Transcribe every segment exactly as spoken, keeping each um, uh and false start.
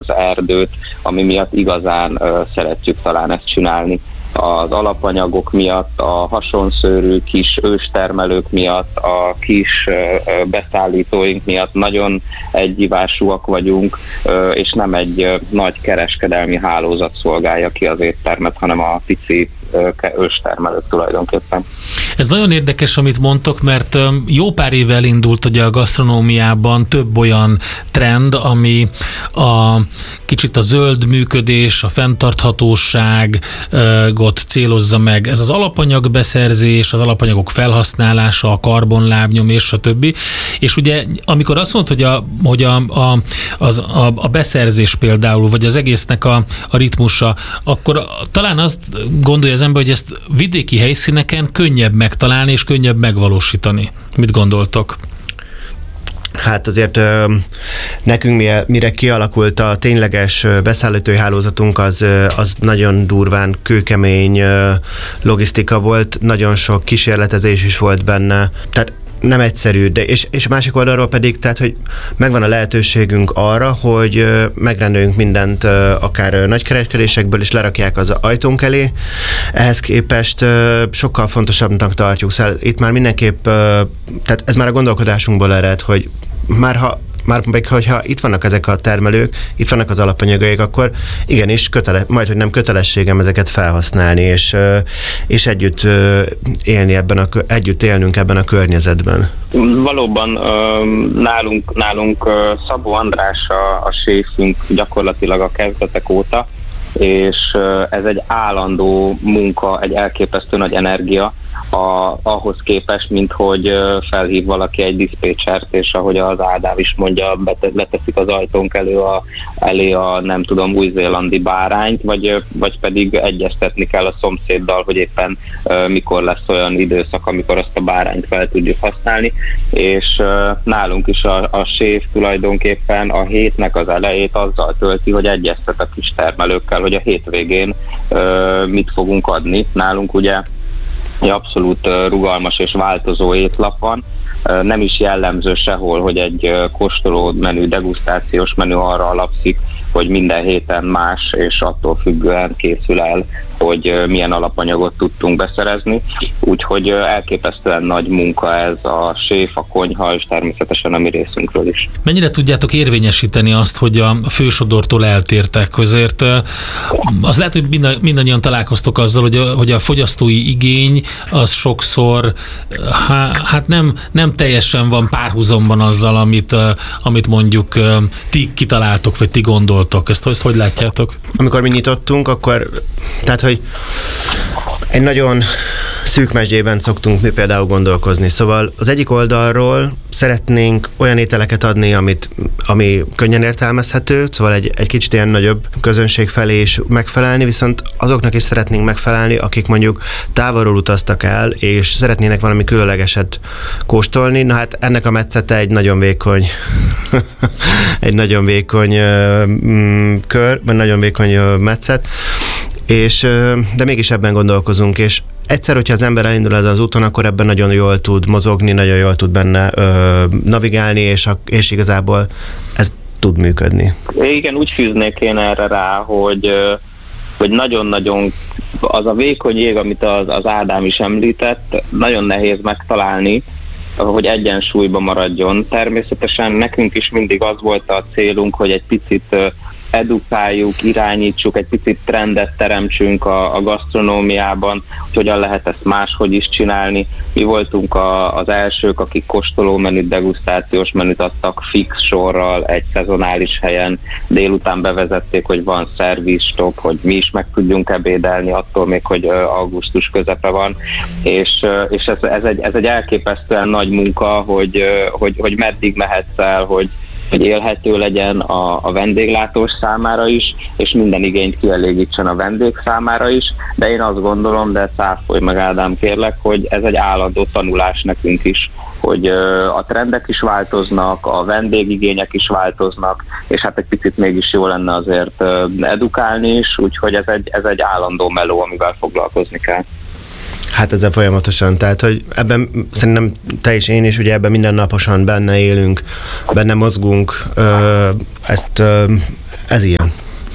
az erdőt, ami miatt igazán szeretjük talán ezt csinálni. Az alapanyagok miatt, a hasonszőrű kis őstermelők miatt, a kis beszállítóink miatt nagyon egyivásúak vagyunk, és nem egy nagy kereskedelmi hálózat szolgálja ki az éttermet, hanem a pici őstermelők tulajdonképpen. Ez nagyon érdekes, amit mondtok, mert jó pár éve elindult ugye a gasztronómiában több olyan trend, ami a kicsit a zöld működés, a fenntarthatóságot célozza meg. Ez az alapanyagbeszerzés, az alapanyagok felhasználása, a karbonlábnyom és stb. És ugye amikor azt mondod, hogy a, hogy a, a, az, a, a beszerzés például, vagy az egésznek a, a ritmusa, akkor talán azt gondolja az ember, hogy ezt vidéki helyszíneken könnyebb megtalálni és könnyebb megvalósítani. Mit gondoltok? Hát azért nekünk mire kialakult a tényleges beszállítói hálózatunk, az, az nagyon durván kőkemény logisztika volt, nagyon sok kísérletezés is volt benne. Tehát nem egyszerű, de és, és másik oldalról pedig, tehát, hogy megvan a lehetőségünk arra, hogy megrendeljünk mindent akár nagykereskedésekből, és lerakják az ajtónk elé. Ehhez képest sokkal fontosabbnak tartjuk. Szóval itt már mindenképp, tehát ez már a gondolkodásunkból ered, hogy már ha Már meg, hogyha itt vannak ezek a termelők, itt vannak az alapanyagaik, akkor igenis kötele, majd, hogy nem kötelességem ezeket felhasználni, és, és együtt élni ebben a, együtt élnünk ebben a környezetben. Valóban nálunk, nálunk Szabó András a, a séfünk gyakorlatilag a kezdetek óta, és ez egy állandó munka, egy elképesztő nagy energia, A, ahhoz képest, mint hogy felhív valaki egy diszpécsert, és ahogy az Ádám is mondja, leteszik az ajtónk elő a, elé a nem tudom, új-zélandi bárányt, vagy, vagy pedig egyeztetni kell a szomszéddal, hogy éppen uh, mikor lesz olyan időszak, amikor azt a bárányt fel tudjuk használni, és uh, nálunk is a, a séf tulajdonképpen a hétnek az elejét azzal tölti, hogy egyeztet a kis termelőkkel, hogy a hétvégén uh, mit fogunk adni. Nálunk ugye egy abszolút rugalmas és változó étlap van. Nem is jellemző sehol, hogy egy kóstoló menü, degustációs menü arra alapszik, hogy minden héten más, és attól függően készül el, hogy milyen alapanyagot tudtunk beszerezni. Úgyhogy elképesztően nagy munka ez a séf, a konyha, és természetesen a mi részünkről is. Mennyire tudjátok érvényesíteni azt, hogy a fősodortól eltértek? Azért az lehet, hogy mindannyian találkoztok azzal, hogy a, hogy a fogyasztói igény az sokszor hát nem, nem teljesen van párhuzamban azzal, amit, amit mondjuk ti kitaláltok, vagy ti gondoltok. Ezt, ezt hogy látjátok? Amikor mi nyitottunk, akkor tehát, hogy egy nagyon szűk mesdjében szoktunk mi például gondolkozni. Szóval az egyik oldalról szeretnénk olyan ételeket adni, amit, ami könnyen értelmezhető, szóval egy, egy kicsit ilyen nagyobb közönség felé is megfelelni, viszont azoknak is szeretnénk megfelelni, akik mondjuk távolról utaztak el, és szeretnének valami különlegeset kóstolni. Na hát ennek a metszete egy nagyon vékony egy nagyon vékony mm, kör, vagy nagyon vékony metszet, és, de mégis ebben gondolkozunk, és egyszer, hogyha az ember elindul ezen az úton, akkor ebben nagyon jól tud mozogni, nagyon jól tud benne ö, navigálni, és, a, és igazából ez tud működni. Igen, úgy fűznék én erre rá, hogy, hogy nagyon-nagyon az a vékony jég, amit az, az Ádám is említett, nagyon nehéz megtalálni, hogy egyensúlyban maradjon. Természetesen nekünk is mindig az volt a célunk, hogy egy picit edukáljuk, irányítsuk, egy picit trendet teremtsünk a, a gasztronómiában, hogy hogyan lehet ezt máshogy is csinálni. Mi voltunk a, az elsők, akik kóstoló menüt, degustációs menüt adtak fix sorral, egy szezonális helyen. Délután bevezették, hogy van szervizstop, hogy mi is meg tudjunk ebédelni, attól még, hogy augusztus közepe van. És, és ez, ez, egy, ez egy elképesztően nagy munka, hogy, hogy, hogy meddig mehetsz el, hogy hogy élhető legyen a, a vendéglátós számára is, és minden igényt kielégítsen a vendég számára is, de én azt gondolom, de cáfolj meg Ádám kérlek, hogy ez egy állandó tanulás nekünk is, hogy a trendek is változnak, a vendégigények is változnak, és hát egy picit mégis jó lenne azért edukálni is, úgyhogy ez egy, ez egy állandó meló, amivel foglalkozni kell. Hát ezzel folyamatosan, tehát hogy ebben szerintem te is, én is, ugye ebben mindennaposan benne élünk, benne mozgunk, ezt, ez ilyen.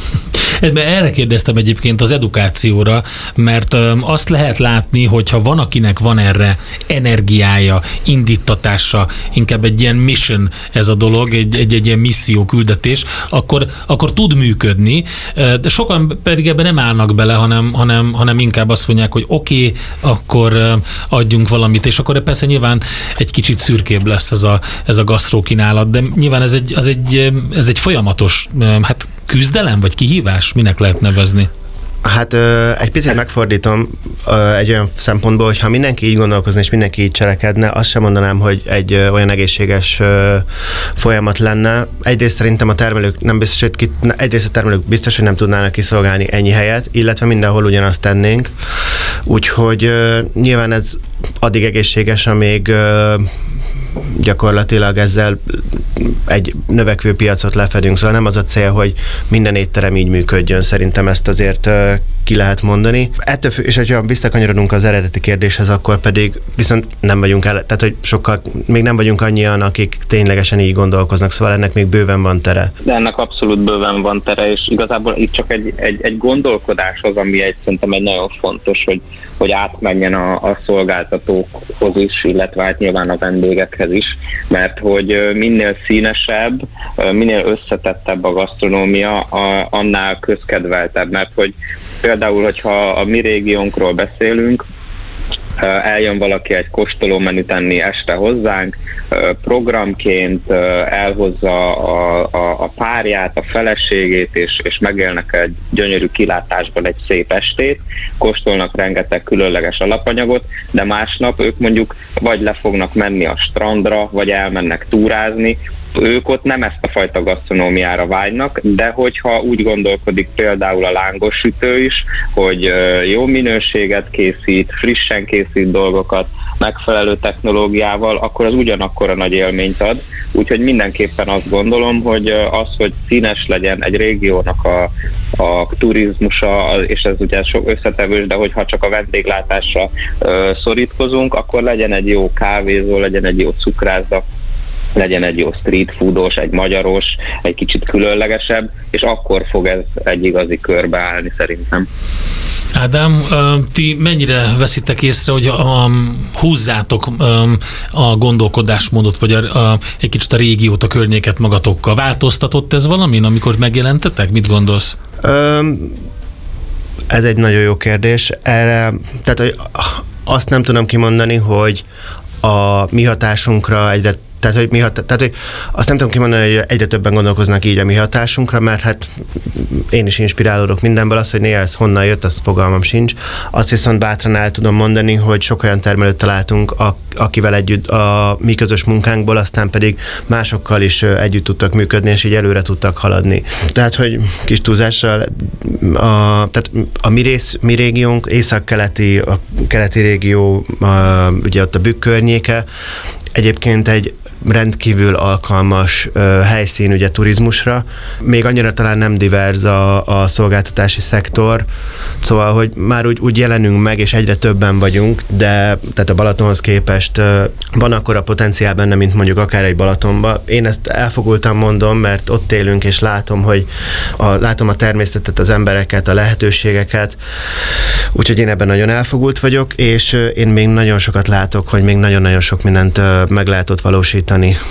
Erre kérdeztem egyébként az edukációra, mert azt lehet látni, hogyha van, akinek van erre energiája, indítatása, inkább egy ilyen mission ez a dolog, egy, egy, egy ilyen misszió, küldetés, akkor, akkor tud működni, de sokan pedig ebben nem állnak bele, hanem, hanem, hanem inkább azt mondják, hogy oké, okay, akkor adjunk valamit, és akkor persze nyilván egy kicsit szürkébb lesz ez a, ez a gasztrókínálat, de nyilván ez egy, az egy, ez egy folyamatos, hát küzdelem, vagy kihívás, minek lehet nevezni? Hát egy picit megfordítom egy olyan szempontból, hogy ha mindenki így gondolkozna, és mindenki így cselekedne, azt sem mondanám, hogy egy olyan egészséges folyamat lenne. Egyrészt szerintem a termelők nem biztos, hogy ki, egyrészt a termelők biztos, hogy nem tudnának kiszolgálni ennyi helyet, illetve mindenhol ugyanazt tennénk. Úgyhogy nyilván ez addig egészséges, amíg gyakorlatilag ezzel egy növekvő piacot lefedünk, szóval nem az a cél, hogy minden étterem így működjön, szerintem ezt azért ki lehet mondani. Ettől fő, és hogyha visszakanyarodunk az eredeti kérdéshez, akkor pedig viszont nem vagyunk el, tehát hogy sokkal, még nem vagyunk annyian, akik ténylegesen így gondolkoznak, szóval ennek még bőven van tere. De ennek abszolút bőven van tere, és igazából itt csak egy, egy, egy gondolkodás az, ami egy, szerintem egy nagyon fontos, hogy, hogy átmenjen a, a szolgáltatókhoz is, illetve hát nyilván a vendégekhez is, mert hogy minél színesebb, minél összetettebb a gasztronómia, annál közkedveltebb, mert hogy például, hogyha a mi régiónkról beszélünk, eljön valaki egy kóstolómenüt enni este hozzánk, programként elhozza a, a, a párját, a feleségét, és, és megélnek egy gyönyörű kilátásban egy szép estét, kóstolnak rengeteg különleges alapanyagot, de másnap ők mondjuk vagy le fognak menni a strandra, vagy elmennek túrázni, ők ott nem ezt a fajta gasztronómiára vágynak, de hogyha úgy gondolkodik például a lángos sütő is, hogy jó minőséget készít, frissen készít dolgokat, megfelelő technológiával, akkor az ugyanakkor a nagy élményt ad. Úgyhogy mindenképpen azt gondolom, hogy az, hogy színes legyen egy régiónak a, a turizmusa, és ez ugye sok összetevős, de hogyha csak a vendéglátásra szorítkozunk, akkor legyen egy jó kávézó, legyen egy jó cukrászda, legyen egy jó street foodos, egy magyaros, egy kicsit különlegesebb, és akkor fog ez egy igazi körbe állni szerintem. Ádám, ti mennyire veszitek észre, hogy húzzátok a gondolkodásmódot, vagy a, a, egy kicsit a régiót, a környéket magatokkal? Változtatott ez valamin, amikor megjelentetek? Mit gondolsz? Um, ez egy nagyon jó kérdés. Erre, tehát hogy azt nem tudom kimondani, hogy a mi hatásunkra egyre Tehát, hogy mi hat, tehát, hogy azt nem tudom kimondani, hogy egyre többen gondolkoznak így a mi hatásunkra, mert hát én is inspirálódok mindenből, az, hogy néha ez honnan jött, azt fogalmam sincs. Azt viszont bátran el tudom mondani, hogy sok olyan termelőt találtunk, a, akivel együtt a mi közös munkánkból, aztán pedig másokkal is együtt tudtak működni, és így előre tudtak haladni. Tehát, hogy kis túlzással, a, tehát a mi, rész, mi régiónk, észak-keleti, a keleti régió, a, ugye ott a Bükk környéke, egyébként egy rendkívül alkalmas uh, helyszín ugye turizmusra. Még annyira talán nem diverz a, a szolgáltatási szektor, szóval, hogy már úgy, úgy jelenünk meg, és egyre többen vagyunk, de tehát a Balatonhoz képest uh, van akkora potenciál benne, mint mondjuk akár egy Balatonban. Én ezt elfogultan mondom, mert ott élünk, és látom, hogy a, látom a természetet, az embereket, a lehetőségeket, úgyhogy én ebben nagyon elfogult vagyok, és uh, én még nagyon sokat látok, hogy még nagyon-nagyon sok mindent uh, meg lehet ott valósítani.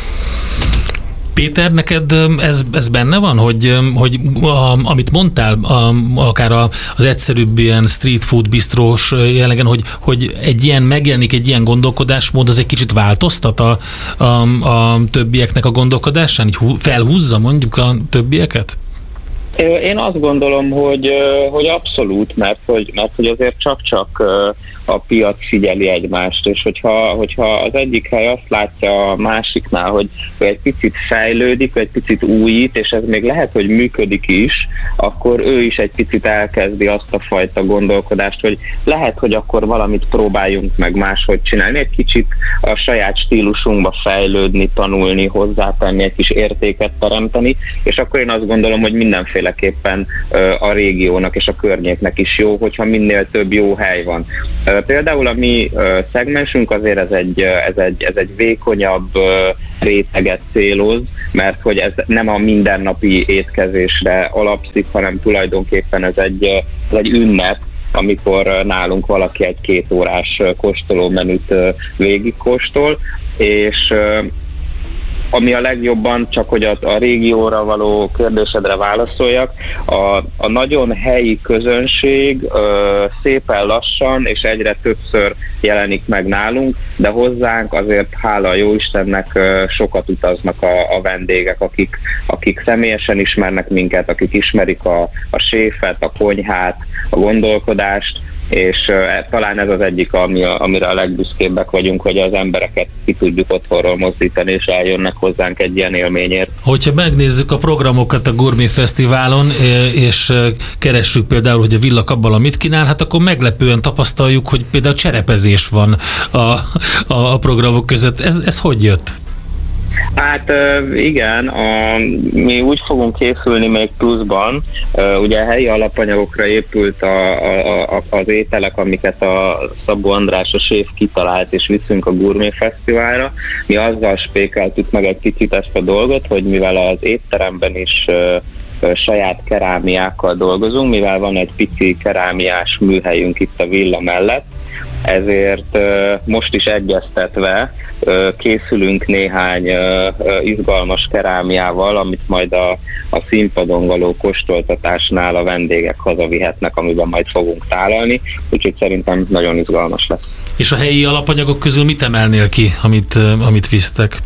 Péter, neked ez, ez benne van, hogy, hogy a, amit mondtál, a, akár a, az egyszerűbb ilyen street food bistrós jellegen, hogy, hogy egy ilyen megjelenik, egy ilyen gondolkodásmód, az egy kicsit változtat a, a, a többieknek a gondolkodásán, így felhúzza mondjuk a többieket? Én azt gondolom, hogy, hogy abszolút, mert hogy, mert hogy azért csak-csak a piac figyeli egymást, és hogyha, hogyha az egyik hely azt látja a másiknál, hogy, hogy egy picit fejlődik, vagy egy picit újít, és ez még lehet, hogy működik is, akkor ő is egy picit elkezdi azt a fajta gondolkodást, hogy lehet, hogy akkor valamit próbáljunk meg máshogy csinálni, egy kicsit a saját stílusunkba fejlődni, tanulni, hozzátenni, egy kis értéket teremteni, és akkor én azt gondolom, hogy mindenféleképpen a régiónak és a környéknek is jó, hogyha minél több jó hely van. Például a mi szegmensünk azért ez egy, ez egy, ez egy vékonyabb réteget céloz, mert hogy ez nem a mindennapi étkezésre alapszik, hanem tulajdonképpen ez egy, ez egy ünnep, amikor nálunk valaki egy két órás kóstolómenüt végigkóstol, és ami a legjobban, csak hogy a, a régióra való kérdésedre válaszoljak, a, a nagyon helyi közönség ö, szépen lassan és egyre többször jelenik meg nálunk, de hozzánk azért hála a jóistennek ö, sokat utaznak a, a vendégek, akik, akik személyesen ismernek minket, akik ismerik a, a séfet, a konyhát, a gondolkodást, és uh, talán ez az egyik, ami a, amire a legbüszkébbek vagyunk, hogy az embereket ki tudjuk otthonról mozdítani, és eljönnek hozzánk egy ilyen élményért. Hogyha megnézzük a programokat a Gourmet Fesztiválon, és keressük például, hogy a Villa Kabala mit kínál, hát akkor meglepően tapasztaljuk, hogy például cserepezés van a, a, a programok között. Ez, ez hogy jött? Hát igen, a, mi úgy fogunk készülni még pluszban, ugye a helyi alapanyagokra épült a, a, a, az ételek, amiket a Szabó András, a séf kitalált, és viszünk a Gourmet Fesztiválra. Mi azzal spékeltük meg egy picit ezt a dolgot, hogy mivel az étteremben is saját kerámiákkal dolgozunk, mivel van egy pici kerámiás műhelyünk itt a villa mellett, ezért most is egyeztetve készülünk néhány izgalmas kerámiával, amit majd a, a színpadon való kóstoltatásnál a vendégek hazavihetnek, amiben majd fogunk tálalni, úgyhogy szerintem nagyon izgalmas lesz. És a helyi alapanyagok közül mit emelnél ki, amit, amit visztek?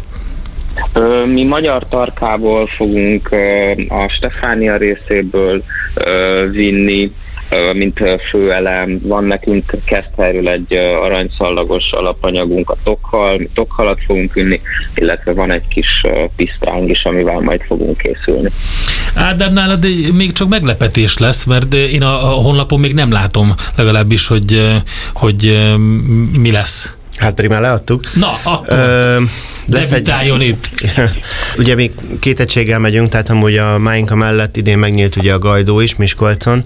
Mi magyar tarkából fogunk a Stefánia részéből vinni, mint főelem. Van nekünk Keszthelyről egy aranyszallagos alapanyagunk, a tokhal, tokhalat fogunk vinni, illetve van egy kis pisztráng is, amivel majd fogunk készülni. Ádám, nálad még csak meglepetés lesz, mert én a, a honlapon még nem látom legalábbis, hogy, hogy mi lesz. Hát pedig már leadtuk. Na, akkor Ö, debütáljon egy... itt. Ugye mi két egységgel megyünk, tehát amúgy a Máinka mellett idén megnyílt ugye a Gajdó is Miskolcon.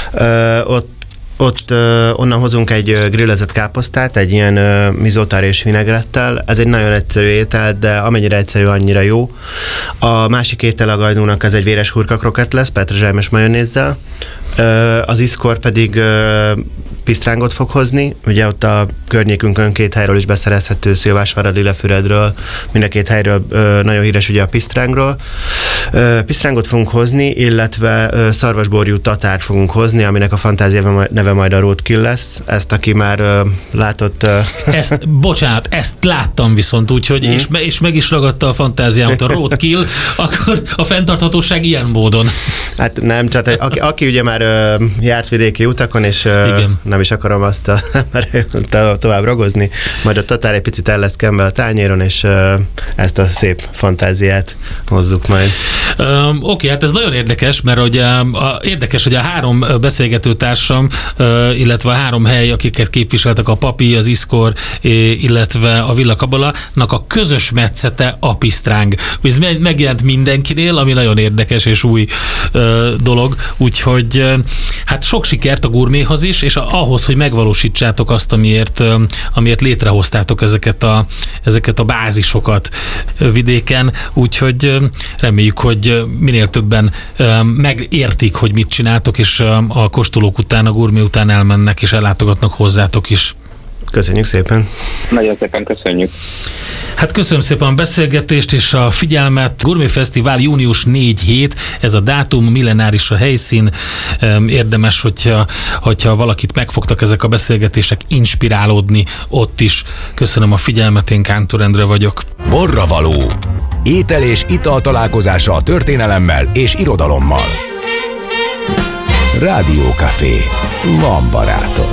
Ö, ott Ott ö, onnan hozunk egy grillezett káposztát, egy ilyen ö, mizótár és vinegrettel. Ez egy nagyon egyszerű étel, de amennyire egyszerű, annyira jó. A másik étel a Gajdónak ez egy véres hurka krokett lesz, petrezselymes majonézzel. Ö, az iszkor pedig ö, pisztrángot fog hozni. Ugye ott a környékünkön két helyről is beszerezhető, Szilvásvárad, Lilefüredről, mind a két helyről ö, nagyon híres ugye a pisztrángról. Ö, pisztrángot fogunk hozni, illetve ö, szarvasborjú tatárt fogunk hozni, aminek a fantázia neve majd a roadkill lesz. Ezt, aki már ö, látott... Ö... Ezt, bocsánat, ezt láttam viszont, úgyhogy, mm. és, me, és meg is ragadta a fantáziámat a roadkill, akkor a fenntarthatóság ilyen módon. Hát nem, csak aki, aki ugye már ö, járt vidéki utakon, és ö, nem is akarom azt a, a, tovább ragozni, majd a tatár egy picit el lesz kenve a tányéron, és ö, ezt a szép fantáziát hozzuk majd. Um, Oké, okay, hát ez nagyon érdekes, mert ugye, a, érdekes, hogy a három beszélgetőtársam, uh, illetve a három hely, akiket képviseltek, a Papi, az Iszkor, illetve a Villa Kabala-nak a közös metszete a pisztráng. Ez megjelent mindenkinél, ami nagyon érdekes és új uh, dolog, úgyhogy uh, hát sok sikert a Gourmethoz is, és ahhoz, hogy megvalósítsátok azt, amiért, uh, amiért létrehoztátok ezeket a, ezeket a bázisokat vidéken, úgyhogy uh, reméljük, hogy minél többen uh, megértik, hogy mit csináltok, és uh, a kóstolók után, a Gourmet után elmennek, és ellátogatnak hozzátok is. Köszönjük szépen. Nagyon szépen köszönjük. Hát köszönöm szépen a beszélgetést és a figyelmet. Gourmet Fesztivál június négy hét, ez a dátum, millenáris a helyszín. Érdemes, hogyha, hogyha valakit megfogtak ezek a beszélgetések, inspirálódni ott is. Köszönöm a figyelmet, én Kántor Endre vagyok. Borravaló. Étel és ital találkozása a történelemmel és irodalommal. Rádió Café. Van barátod.